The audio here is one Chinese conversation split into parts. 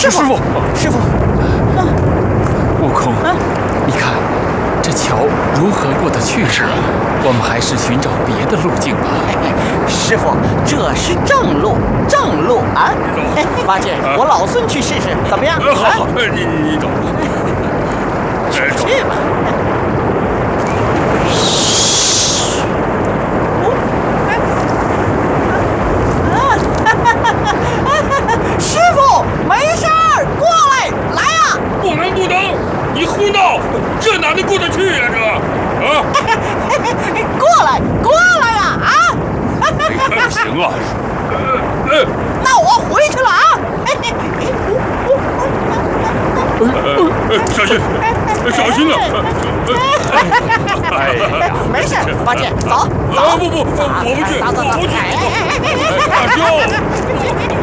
师傅，师傅， 悟空，你看这桥如何过得去？是啊，我们还是寻找别的路径吧。 师傅，这是正路，正路啊！八戒，我老孙去试试，怎么样？ 好，你走。 去吧。师傅，没事儿，过来，来呀！ 不能，你胡闹，这哪能过得去呀？这啊！ 过来呀！啊！ 不行啊！ 那我回去了啊！ 小心啊！ 哎呀，没事，八戒，走。 不，我不去，大兄，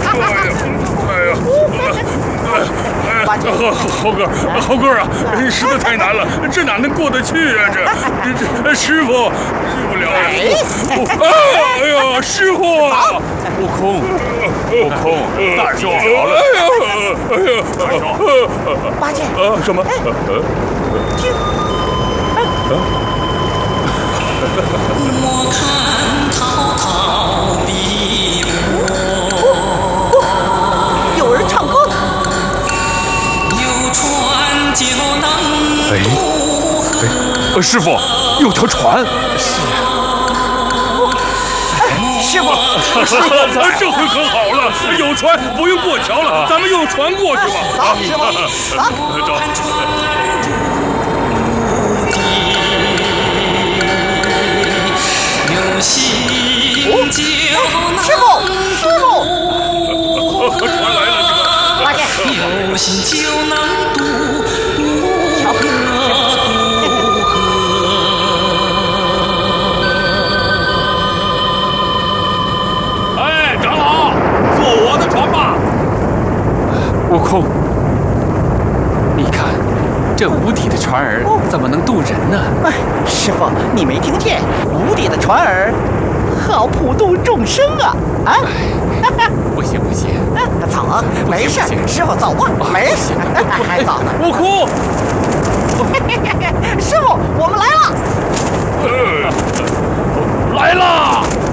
八戒， 猴哥啊，实在太难了，这哪能过得去啊？这师傅受不了呀！哎呀，师傅！ 悟空，大兄好了！ 哎呀，大兄， 八戒， 什么？ 我看滔滔的有人唱歌呢。 有船就能渡河。 师傅，有条船。是啊。 师傅， 这回可好了，有船不用过桥了，咱们用船过去吧。 走，师傅，走。 有心就能师傅， 船来了， 八戒， 有心就能渡河。 哎，长老，坐我的船吧。 悟空，你看这无底的船儿怎么能渡人呢？ 师傅，你没听见？无底的船儿好普度众生啊！啊！ 不行， 走啊，没事，师傅走吧，没事，还早呢。 悟空， 师傅，我们来了。 来啦！